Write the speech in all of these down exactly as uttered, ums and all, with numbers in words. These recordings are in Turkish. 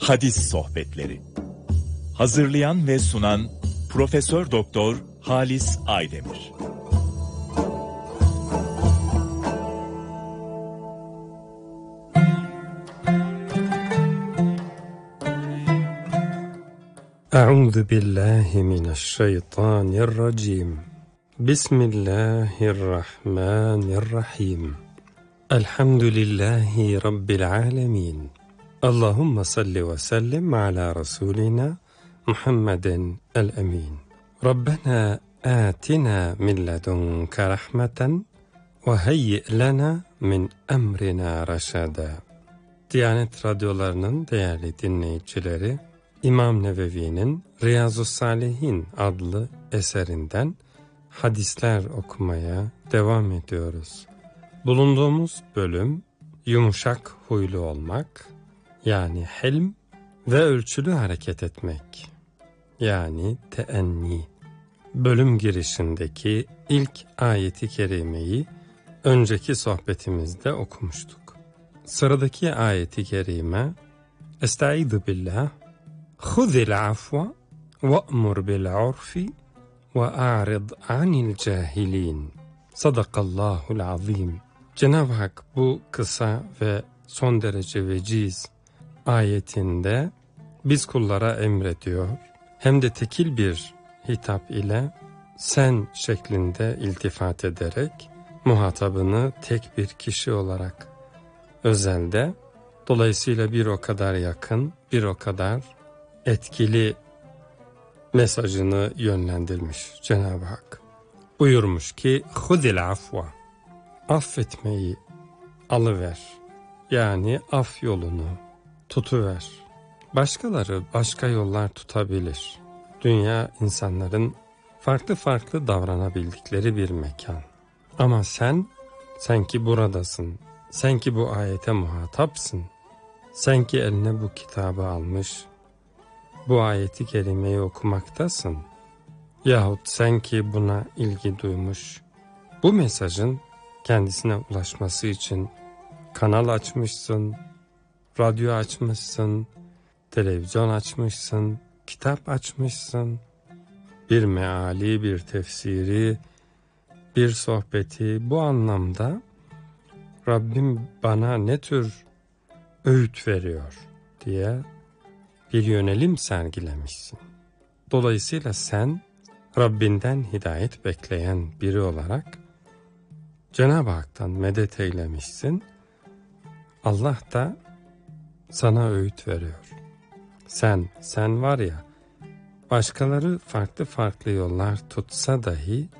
Hadis Sohbetleri. Hazırlayan ve sunan Profesör Doktor Halis Aydemir. Euzu billahi mineşşeytanirracim. Bismillahirrahmanirrahim. Elhamdülillahi rabbil alamin. Allahumme salli ve sellim ala rasulina Muhammeden el-emin. Rabbena atina min ledunke rahmeten ve heyyi lena min emrina raşada. Diyanet radyolarının değerli dinleyicileri, İmam Nevevi'nin Riyazu's-Salihin adlı eserinden hadisler okumaya devam ediyoruz. Bulunduğumuz bölüm yumuşak huylu olmak, yani helm ve ölçülü hareket etmek, yani teenni. Bölüm girişindeki ilk ayeti kerimeyi önceki sohbetimizde okumuştuk. Sıradaki ayeti kerime, Estaizu billah, Khuzil afwa ve'mur bil urfi ve a'rid anil cahilin. Sadakallahul azim. Cenab-ı Hak bu kısa ve son derece veciz ayetinde biz kullara emrediyor, hem de tekil bir hitap ile sen şeklinde iltifat ederek muhatabını tek bir kişi olarak özelde, dolayısıyla bir o kadar yakın, bir o kadar etkili mesajını yönlendirmiş Cenab-ı Hak. Buyurmuş ki, Hudil afwa, affetmeyi alıver, yani af yolunu tutuver. Başkaları başka yollar tutabilir. Dünya insanların farklı farklı davranabildikleri bir mekan. Ama sen, sen ki buradasın, sen ki bu ayete muhatapsın, sen ki eline bu kitabı almış, bu ayeti kerimeyi okumaktasın, yahut sen ki buna ilgi duymuş, bu mesajın kendisine ulaşması için kanal açmışsın, radyo açmışsın, televizyon açmışsın, kitap açmışsın, bir meali, bir tefsiri, bir sohbeti, bu anlamda Rabbim bana ne tür öğüt veriyor diye bir yönelim sergilemişsin. Dolayısıyla sen Rabbinden hidayet bekleyen biri olarak Cenab-ı Hak'tan medet eylemişsin. Allah da sana öğüt veriyor. Sen, sen var ya, başkaları farklı farklı yollar tutsa dahi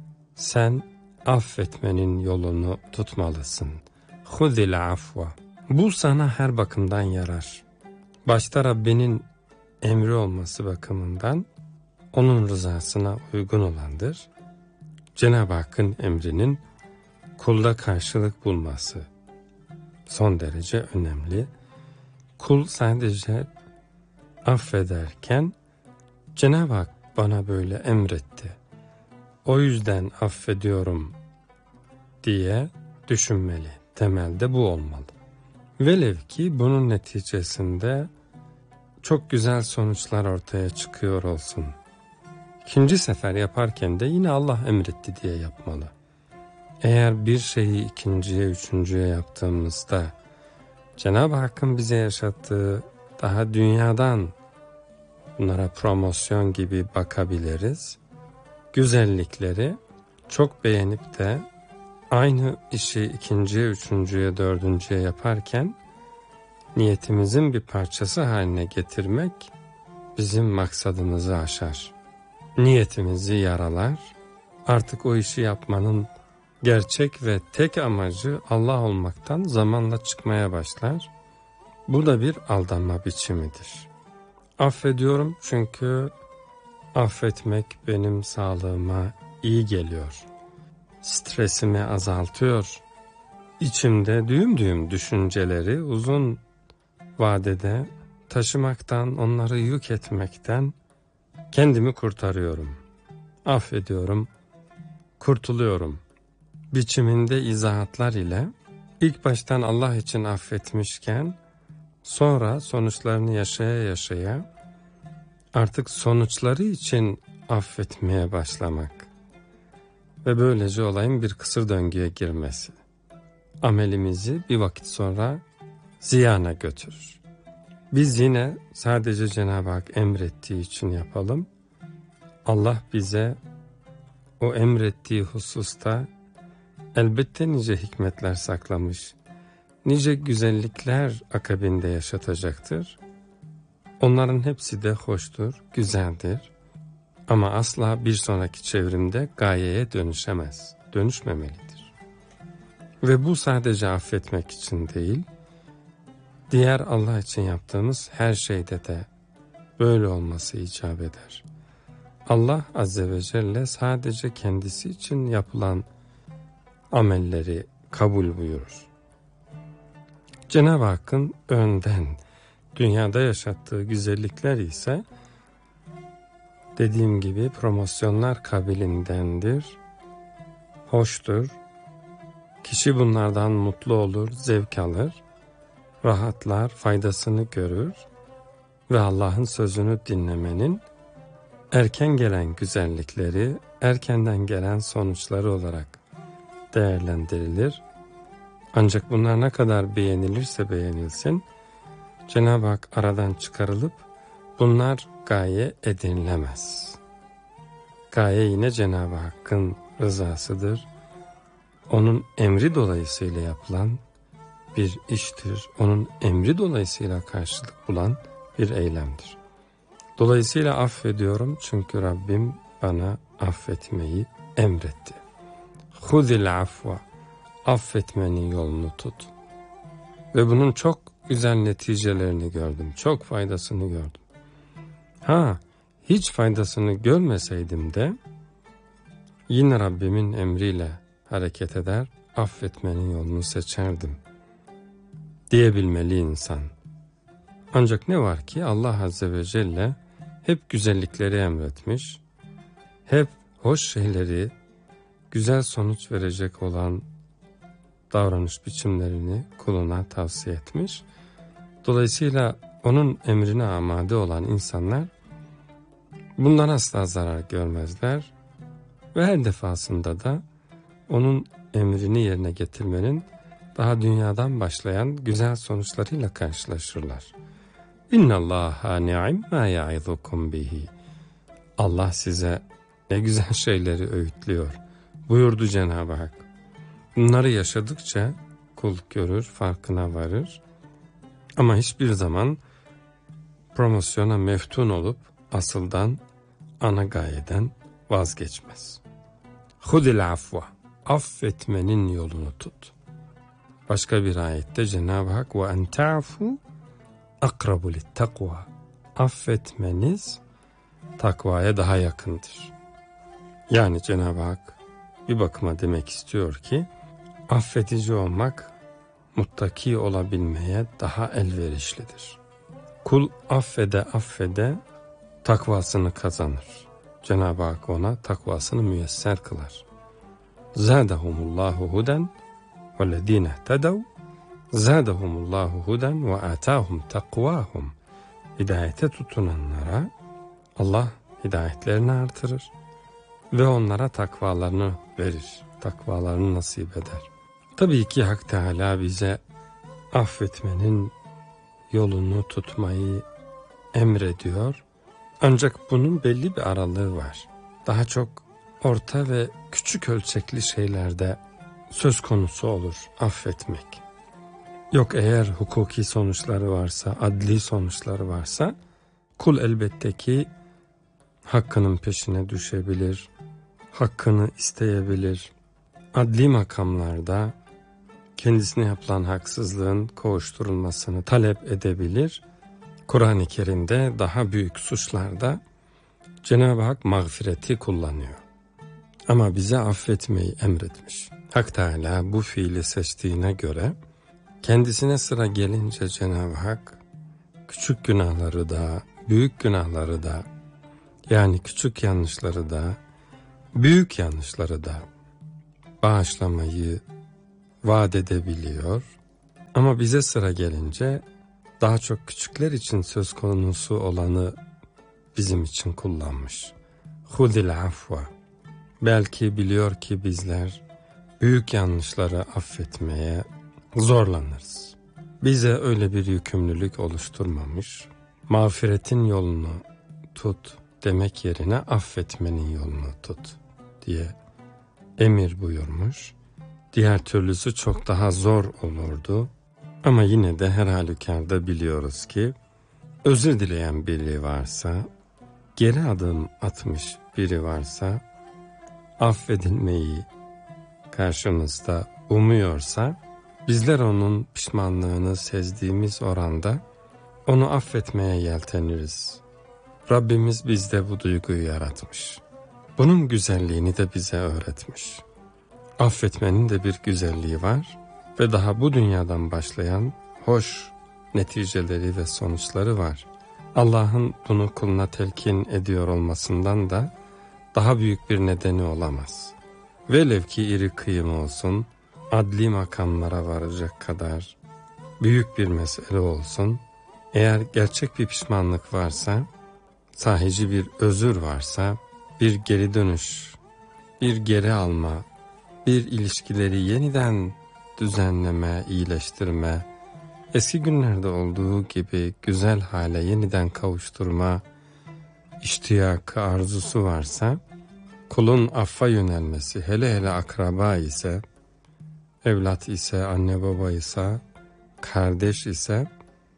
sen affetmenin yolunu tutmalısın. Huzil afwa. Bu sana her bakımdan yarar. Başta Rabbinin emri olması bakımından onun rızasına uygun olandır. Cenab-ı Hakk'ın emrinin kulda karşılık bulması son derece önemli. Kul sadece affederken Cenab-ı Hak bana böyle emretti, o yüzden affediyorum diye düşünmeli. Temelde bu olmalı. Velev ki bunun neticesinde çok güzel sonuçlar ortaya çıkıyor olsun. İkinci sefer yaparken de yine Allah emretti diye yapmalı. Eğer bir şeyi ikinciye, üçüncüye yaptığımızda Cenab-ı Hakk'ın bize yaşattığı daha dünyadan bunlara promosyon gibi bakabiliriz. Güzellikleri çok beğenip de aynı işi ikinciye, üçüncüye, dördüncüye yaparken niyetimizin bir parçası haline getirmek bizim maksadımızı aşar. Niyetimizi yaralar. Artık o işi yapmanın gerçek ve tek amacı Allah olmaktan zamanla çıkmaya başlar. Bu da bir aldanma biçimidir. Affediyorum çünkü affetmek benim sağlığıma iyi geliyor. Stresimi azaltıyor. İçimde düğüm düğüm düşünceleri uzun vadede taşımaktan, onları yük etmekten kendimi kurtarıyorum. Affediyorum, kurtuluyorum. Biçiminde izahatlar ile ilk baştan Allah için affetmişken Sonra sonuçlarını yaşaya yaşaya artık sonuçları için affetmeye başlamak ve böylece olayın bir kısır döngüye girmesi amelimizi bir vakit sonra ziyana götürür. Biz yine sadece Cenab-ı Hak emrettiği için yapalım. Allah bize o emrettiği hususta elbette nice hikmetler saklamış, nice güzellikler akabinde yaşatacaktır. Onların hepsi de hoştur, güzeldir. Ama asla bir sonraki çevrimde gayeye dönüşemez, dönüşmemelidir. Ve bu sadece affetmek için değil, diğer Allah için yaptığımız her şeyde de böyle olması icap eder. Allah Azze ve Celle sadece kendisi için yapılan amelleri kabul buyurur. Cenab-ı Hakk'ın önden dünyada yaşattığı güzellikler ise dediğim gibi promosyonlar kabilindendir, hoştur. Kişi bunlardan mutlu olur, zevk alır, rahatlar, faydasını görür ve Allah'ın sözünü dinlemenin erken gelen güzellikleri, erkenden gelen sonuçları olarak değerlendirilir. Ancak bunlar ne kadar beğenilirse beğenilsin, Cenab-ı Hak aradan çıkarılıp bunlar gaye edinilemez. Gaye yine Cenab-ı Hakk'ın rızasıdır. Onun emri dolayısıyla yapılan bir iştir. Onun emri dolayısıyla karşılık bulan bir eylemdir. Dolayısıyla affediyorum çünkü Rabbim bana affetmeyi emretti. Huzil afva, affetmenin yolunu tut. Ve bunun çok güzel neticelerini gördüm, çok faydasını gördüm. Ha, hiç faydasını görmeseydim de yine Rabbimin emriyle hareket eder, affetmenin yolunu seçerdim diyebilmeli insan. Ancak ne var ki Allah Azze ve Celle hep güzellikleri emretmiş, hep hoş şeyleri, güzel sonuç verecek olan davranış biçimlerini kuluna tavsiye etmiş. Dolayısıyla onun emrine amade olan insanlar bundan asla zarar görmezler ve her defasında da onun emrini yerine getirmenin daha dünyadan başlayan güzel sonuçlarıyla karşılaşırlar. İnnallâhâ ni'imâ ya'izukum bihi. Allah size ne güzel şeyleri öğütlüyor buyurdu Cenab-ı Hak. Bunları yaşadıkça kul görür, farkına varır. Ama hiçbir zaman promosyona meftun olup asıldan, ana gayeden vazgeçmez. Hudil afva, affetmenin yolunu tut. Başka bir ayette Cenab-ı Hak ve en ta'fu akrabu littakva. Affetmeniz takvaya daha yakındır. Yani Cenab-ı Hak bir bakıma demek istiyor ki affedici olmak muttaki olabilmeye daha elverişlidir. Kul affede affede takvasını kazanır. Cenab-ı Hak ona takvasını müyesser kılar. Zâdehumullahu huden vellezîne ihtedev zâdehumullahu huden ve âtâhum takvâhum. Hidayete tutunanlara Allah hidayetlerini artırır ve onlara takvalarını verir. Takvalarını nasip eder. Tabii ki Hak Teâlâ bize affetmenin yolunu tutmayı emrediyor. Ancak bunun belli bir aralığı var. Daha çok orta ve küçük ölçekli şeylerde söz konusu olur affetmek. Yok eğer hukuki sonuçları varsa, adli sonuçları varsa kul elbette ki hakkının peşine düşebilir, hakkını isteyebilir. Adli makamlarda kendisine yapılan haksızlığın kovuşturulmasını talep edebilir. Kur'an-ı Kerim'de daha büyük suçlarda Cenab-ı Hak mağfireti kullanıyor. Ama bize affetmeyi emretmiş. Hak Teâlâ bu fiili seçtiğine göre kendisine sıra gelince Cenab-ı Hak küçük günahları da, büyük günahları da, yani küçük yanlışları da, büyük yanlışları da bağışlamayı vaat edebiliyor. Ama bize sıra gelince daha çok küçükler için söz konusu olanı bizim için kullanmış. Hudil afwa. Belki biliyor ki bizler büyük yanlışları affetmeye zorlanırız. Bize öyle bir yükümlülük oluşturmamış. Mağfiretin yolunu tut demek yerine affetmenin yolunu tut diye emir buyurmuş. Diğer türlüsü çok daha zor olurdu. Ama yine de her halükarda biliyoruz ki özür dileyen biri varsa, geri adım atmış biri varsa, affedilmeyi karşımızda umuyorsa, bizler onun pişmanlığını sezdiğimiz oranda onu affetmeye yelteniriz. Rabbimiz bizde bu duyguyu yaratmış. Bunun güzelliğini de bize öğretmiş. Affetmenin de bir güzelliği var ve daha bu dünyadan başlayan hoş neticeleri ve sonuçları var. Allah'ın bunu kuluna telkin ediyor olmasından da daha büyük bir nedeni olamaz. Velev ki iri kıyım olsun, adli makamlara varacak kadar büyük bir mesele olsun, eğer gerçek bir pişmanlık varsa, sahici bir özür varsa, bir geri dönüş, bir geri alma, bir ilişkileri yeniden düzenleme, iyileştirme, eski günlerde olduğu gibi güzel hale yeniden kavuşturma iştiyakı, arzusu varsa, kulun affa yönelmesi, hele hele akraba ise, evlat ise, anne baba ise, kardeş ise,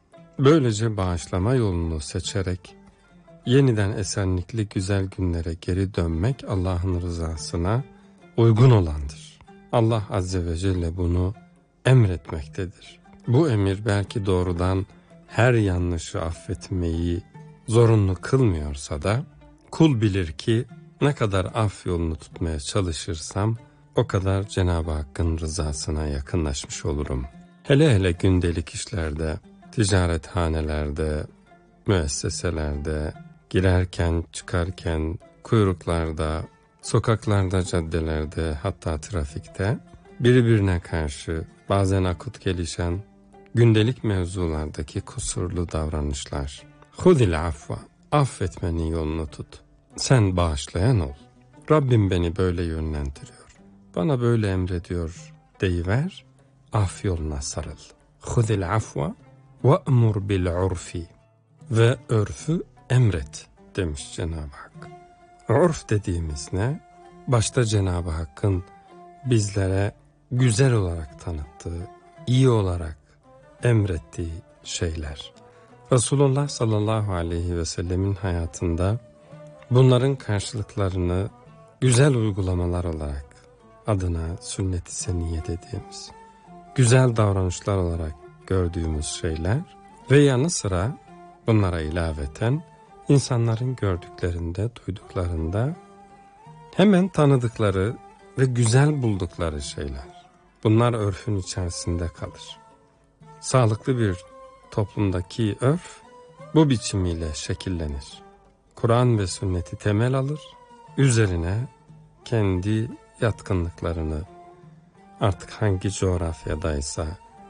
böylece bağışlama yolunu seçerek, yeniden esenlikli güzel günlere geri dönmek Allah'ın rızasına uygun olandır. Allah Azze ve Celle bunu emretmektedir. Bu emir belki doğrudan her yanlışı affetmeyi zorunlu kılmıyorsa da, kul bilir ki ne kadar af yolunu tutmaya çalışırsam o kadar Cenab-ı Hakk'ın rızasına yakınlaşmış olurum. Hele hele gündelik işlerde, ticarethanelerde, müesseselerde, girerken çıkarken, kuyruklarda, sokaklarda, caddelerde, hatta trafikte birbirine karşı bazen akut gelişen gündelik mevzulardaki kusurlu davranışlar. Hudil afwa, affetmenin yolunu tut. Sen bağışlayan ol. Rabbim beni böyle yönlendiriyor, bana böyle emrediyor deyiver, af yoluna sarıl. Hudil afwa ve'mur bil urfi. Ve örfü emret demiş Cenab-ı Hak. Urf dediğimiz ne? Başta Cenab-ı Hakk'ın bizlere güzel olarak tanıttığı, iyi olarak emrettiği şeyler. Resulullah sallallahu aleyhi ve sellemin hayatında bunların karşılıklarını güzel uygulamalar olarak, adına sünnet-i seniyye dediğimiz güzel davranışlar olarak gördüğümüz şeyler ve yanı sıra bunlara ilaveten insanların gördüklerinde, duyduklarında hemen tanıdıkları ve güzel buldukları şeyler. Bunlar örfün içerisinde kalır. Sağlıklı bir toplumdaki örf bu biçimiyle şekillenir. Kur'an ve sünneti temel alır, üzerine kendi yatkınlıklarını, artık hangi coğrafyadaysa,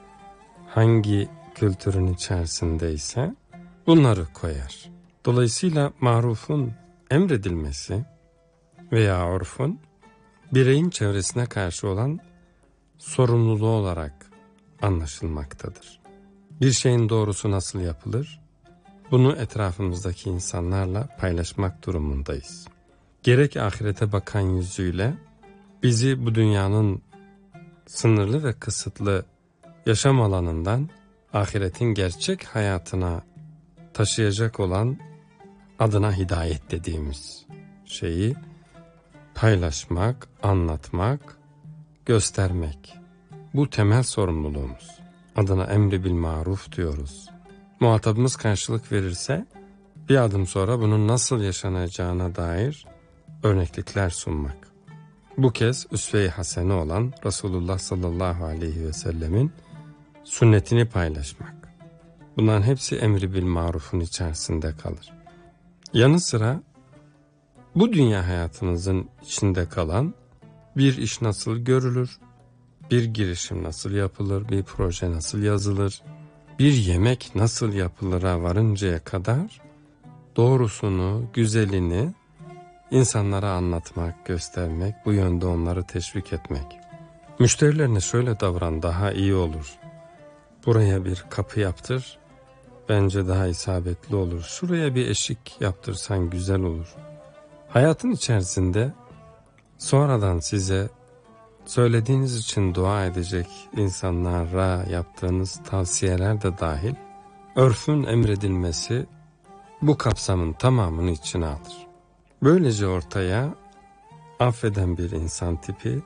hangi kültürün içerisindeyse bunları koyar. Dolayısıyla marufun emredilmesi veya urfun bireyin çevresine karşı olan sorumluluğu olarak anlaşılmaktadır. Bir şeyin doğrusu nasıl yapılır? Bunu etrafımızdaki insanlarla paylaşmak durumundayız. Gerek ahirete bakan yüzüyle bizi bu dünyanın sınırlı ve kısıtlı yaşam alanından ahiretin gerçek hayatına taşıyacak olan adına hidayet dediğimiz şeyi paylaşmak, anlatmak, göstermek. Bu temel sorumluluğumuz. Adına emri bil maruf diyoruz. Muhatabımız karşılık verirse bir adım sonra bunun nasıl yaşanacağına dair örneklikler sunmak. Bu kez üsve-i hasene olan Resulullah sallallahu aleyhi ve sellemin sünnetini paylaşmak. Bunların hepsi emri bil marufun içerisinde kalır. Yanı sıra bu dünya hayatımızın içinde kalan bir iş nasıl görülür, bir girişim nasıl yapılır, bir proje nasıl yazılır, bir yemek nasıl yapılır'a varıncaya kadar doğrusunu, güzelini insanlara anlatmak, göstermek, bu yönde onları teşvik etmek. Müşterilerine şöyle davran, daha iyi olur. Buraya bir kapı yaptır, bence daha isabetli olur. Şuraya bir eşik yaptırsan güzel olur. Hayatın içerisinde sonradan size söylediğiniz için dua edecek insanlara yaptığınız tavsiyeler de dahil, örfün emredilmesi bu kapsamın tamamını içine alır. Böylece ortaya affeden bir insan tipi,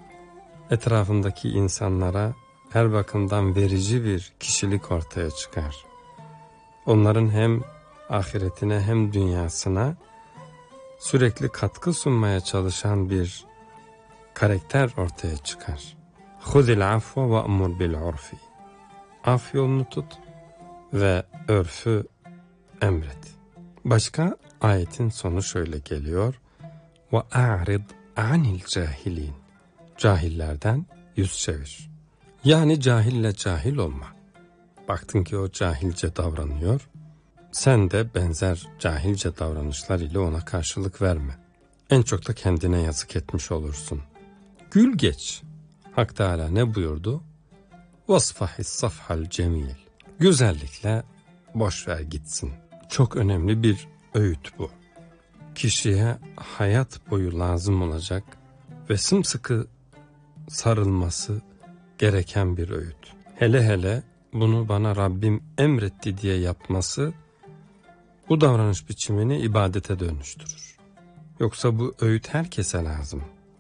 etrafındaki insanlara her bakımdan verici bir kişilik ortaya çıkar. Onların hem ahiretine hem dünyasına sürekli katkı sunmaya çalışan bir karakter ortaya çıkar. Huzil afwa ve amur bil urfi. Af yolunu tut ve örfü emret. Başka ayetin sonu şöyle geliyor. Ve a'rid anil cahilin. Cahillerden yüz çevir. Yani cahille cahil olma. Baktın ki o cahilce davranıyor. Sen de benzer cahilce davranışlar ile ona karşılık verme. En çok da kendine yazık etmiş olursun. Gül geç. Hak Teala ne buyurdu? Vasfahis safhal cemil. Güzellikle boş ver gitsin. Çok önemli bir öğüt bu. Kişiye hayat boyu lazım olacak ve sımsıkı sarılması gereken bir öğüt. Hele hele bunu bana Rabbim emretti diye yapması bu davranış biçimini ibadete dönüştürür. Yoksa bu öğüt herkese lazım.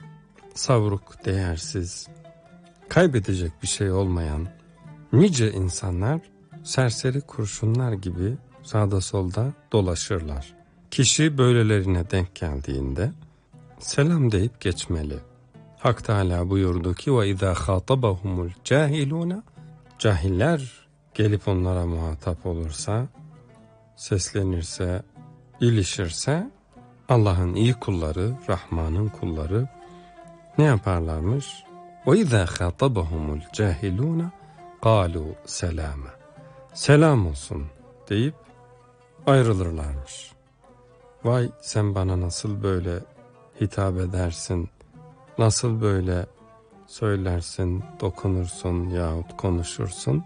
Savruk, değersiz, kaybedecek bir şey olmayan nice insanlar serseri kurşunlar gibi sağda solda dolaşırlar. Kişi böylelerine denk geldiğinde selam deyip geçmeli. Hak Teala buyurdu ki ve izâ khâtabahumul cahilûne, cahiller gelip onlara muhatap olursa, seslenirse, ilişirse Allah'ın iyi kulları, Rahman'ın kulları ne yaparlarmış? Ve izâ khâtabahumul cahilûne kâlû selâme. Selam olsun deyip ayrılırlarmış. Vay sen bana nasıl böyle hitap edersin, nasıl böyle söylersin, dokunursun yahut konuşursun.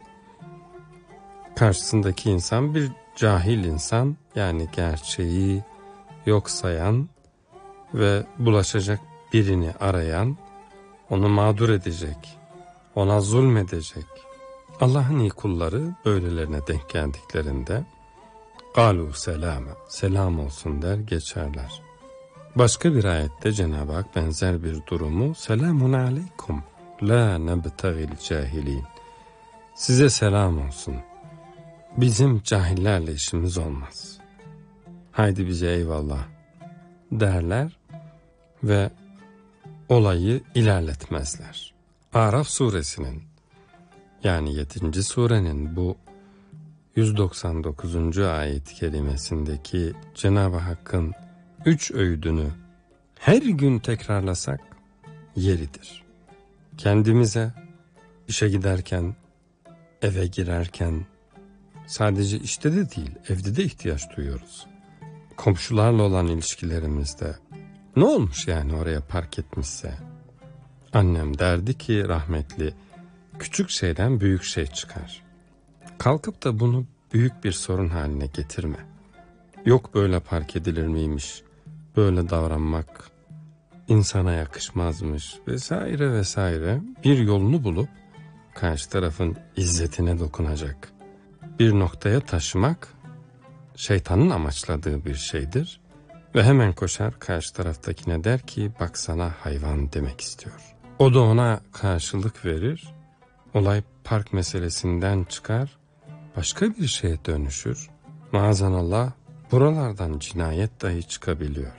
Karşısındaki insan bir cahil insan, yani gerçeği yok sayan ve bulaşacak birini arayan, onu mağdur edecek, ona zulmedecek. Allah'ın iyi kulları böylelerine denk geldiklerinde "Galu selama", selam olsun der geçerler. Başka bir ayette Cenab-ı Hak benzer bir durumu "Selamun aleykum la nebtagil cahilin", size selam olsun, bizim cahillerle işimiz olmaz, haydi bize eyvallah derler ve olayı ilerletmezler. Araf suresinin, yani yedinci surenin bu yüz doksan dokuzuncu ayet-i kerimesindeki Cenab-ı Hakk'ın üç öğüdünü her gün tekrarlasak yeridir. Kendimize, işe giderken, eve girerken, sadece işte de değil, evde de ihtiyaç duyuyoruz. Komşularla olan ilişkilerimizde, ne olmuş yani oraya park etmişse? Annem derdi ki rahmetli, küçük şeyden büyük şey çıkar. Kalkıp da bunu büyük bir sorun haline getirme. Yok böyle park edilir miymiş, böyle davranmak insana yakışmazmış vesaire vesaire, bir yolunu bulup karşı tarafın izzetine dokunacak bir noktaya taşımak şeytanın amaçladığı bir şeydir. Ve hemen koşar karşı taraftakine der ki bak sana hayvan demek istiyor. O da ona karşılık verir. Olay park meselesinden çıkar, başka bir şeye dönüşür. Maazanallah buralardan cinayet dahi çıkabiliyor.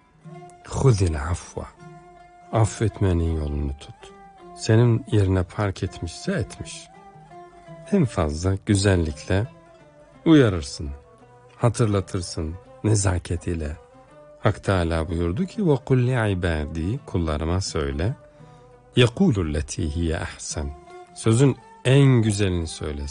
Huzil afwa, affetmenin yolunu tut. Senin yerine park etmişse etmiş. En fazla güzellikle uyarırsın, hatırlatırsın nezaketiyle. Hak Teala buyurdu ki ve kul li ibadi, kullarıma söyle, yekulu lleti hiye ahsen, sözün en güzelini söyle,